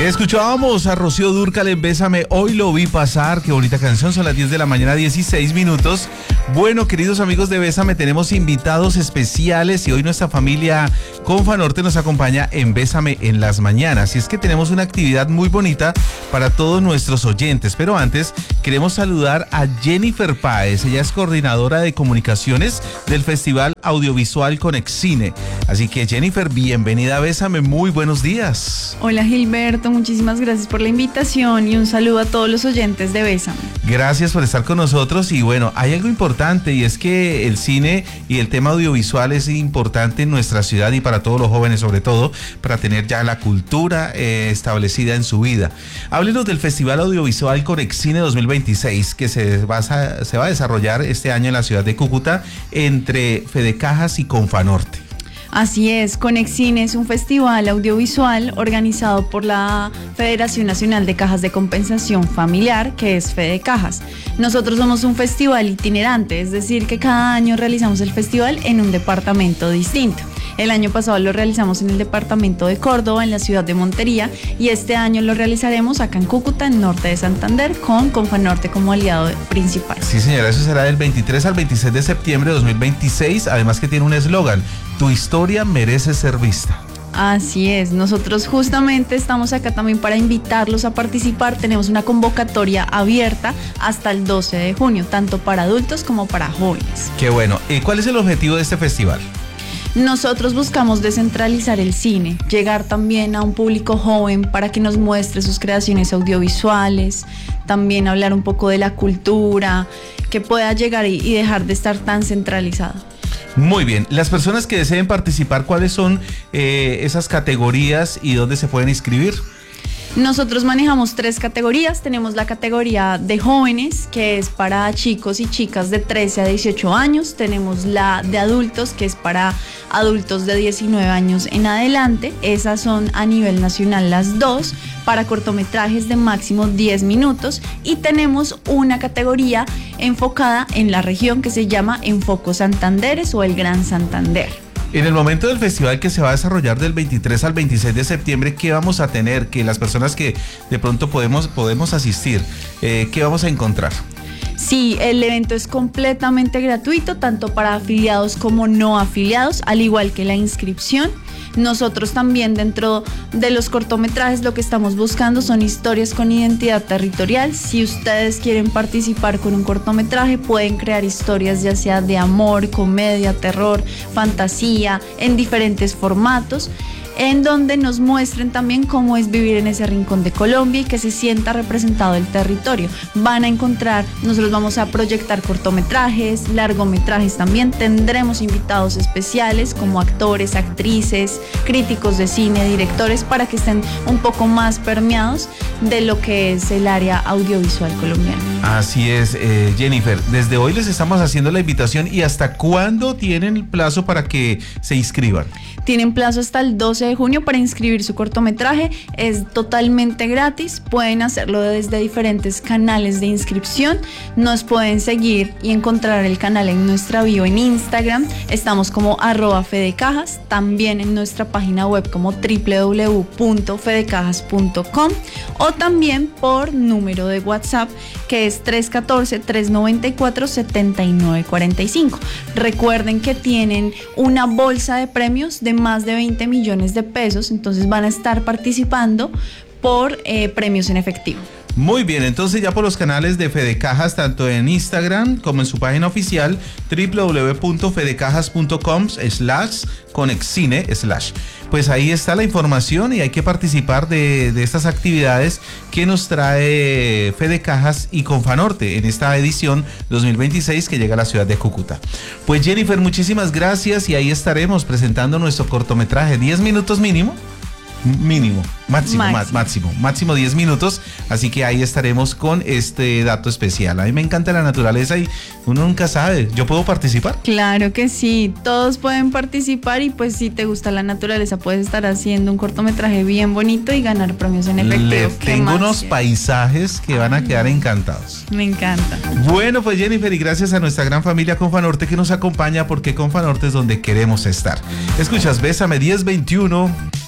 Escuchábamos a Rocío Dúrcal en Bésame, hoy lo vi pasar, qué bonita canción, son las 10 de la mañana, 16 minutos. Bueno, queridos amigos de Bésame, tenemos invitados especiales y hoy nuestra familia Confanorte nos acompaña en Bésame en las mañanas. Y es que tenemos una actividad muy bonita para todos nuestros oyentes, pero antes queremos saludar a Jennifer Páez, ella es coordinadora de comunicaciones del Festival Audiovisual Conexcine. Así que Jennifer, bienvenida a Bésame, muy buenos días. Hola Gilberto, muchísimas gracias por la invitación y un saludo a todos los oyentes de Bésame. Gracias por estar con nosotros y bueno, hay algo importante y es que el cine y el tema audiovisual es importante en nuestra ciudad y para todos los jóvenes sobre todo, para tener ya la cultura establecida en su vida. Háblenos del Festival Audiovisual Conexcine 2026 que se va a desarrollar este año en la ciudad de Cúcuta entre Fedecajas y Confanorte. Así es, Conexcine es un festival audiovisual organizado por la Federación Nacional de Cajas de Compensación Familiar, que es Fedecajas. Nosotros somos un festival itinerante, es decir, que cada año realizamos el festival en un departamento distinto. El año pasado lo realizamos en el departamento de Córdoba, en la ciudad de Montería, y este año lo realizaremos acá en Cúcuta, en norte de Santander, con Confanorte como aliado principal. Sí, señora, eso será del 23 al 26 de septiembre de 2026, además que tiene un eslogan: tu historia merece ser vista. Así es, nosotros justamente estamos acá también para invitarlos a participar. Tenemos una convocatoria abierta hasta el 12 de junio, tanto para adultos como para jóvenes. Qué bueno. ¿Y cuál es el objetivo de este festival? Nosotros buscamos descentralizar el cine, llegar también a un público joven para que nos muestre sus creaciones audiovisuales, también hablar un poco de la cultura, que pueda llegar y dejar de estar tan centralizado. Muy bien, las personas que deseen participar, ¿cuáles son esas categorías y dónde se pueden inscribir? Nosotros manejamos 3 categorías. Tenemos la categoría de jóvenes, que es para chicos y chicas de 13 a 18 años. Tenemos la de adultos, que es para adultos de 19 años en adelante. Esas son a nivel nacional las 2, para cortometrajes de máximo 10 minutos. Y tenemos una categoría enfocada en la región que se llama Enfoco Santanderes o el Gran Santander. En el momento del festival que se va a desarrollar del 23 al 26 de septiembre, ¿qué vamos a tener? Que las personas que de pronto podemos asistir, ¿qué vamos a encontrar? Sí, el evento es completamente gratuito, tanto para afiliados como no afiliados, al igual que la inscripción. Nosotros también dentro de los cortometrajes lo que estamos buscando son historias con identidad territorial. Si ustedes quieren participar con un cortometraje, pueden crear historias ya sea de amor, comedia, terror, fantasía, en diferentes formatos, en donde nos muestren también cómo es vivir en ese rincón de Colombia y que se sienta representado el territorio. Van a encontrar, nosotros vamos a proyectar cortometrajes, largometrajes también, tendremos invitados especiales como actores, actrices, críticos de cine, directores, para que estén un poco más permeados de lo que es el área audiovisual colombiana. Así es, Jennifer, desde hoy les estamos haciendo la invitación. ¿Y hasta cuándo tienen el plazo para que se inscriban? Tienen plazo hasta el 12 de junio para inscribir su cortometraje, es totalmente gratis, pueden hacerlo desde diferentes canales de inscripción, nos pueden seguir y encontrar el canal en nuestra bio en Instagram, estamos como @fedecajas, también en nuestra página web como www.fedecajas.com o también por número de WhatsApp que es 314-394-7945. Recuerden que tienen una bolsa de premios de más de 20 millones de pesos, entonces van a estar participando por premios en efectivo. Muy bien, entonces ya por los canales de Fedecajas, tanto en Instagram como en su página oficial www.fedecajas.com/conexcine/. Pues ahí está la información y hay que participar de estas actividades que nos trae Fedecajas y Confanorte en esta edición 2026 que llega a la ciudad de Cúcuta. Pues Jennifer, muchísimas gracias y ahí estaremos presentando nuestro cortometraje, 10 minutos máximo 10 minutos, así que ahí estaremos con este dato especial. A mí me encanta la naturaleza y uno nunca sabe, ¿yo puedo participar? Claro que sí, todos pueden participar y pues si te gusta la naturaleza puedes estar haciendo un cortometraje bien bonito y ganar premios en efectivo. Tengo unos paisajes que van a quedar encantados. Me encanta. Bueno, pues Jennifer, y gracias a nuestra gran familia Confanorte que nos acompaña, porque Confanorte es donde queremos estar. Escuchas Bésame 1021.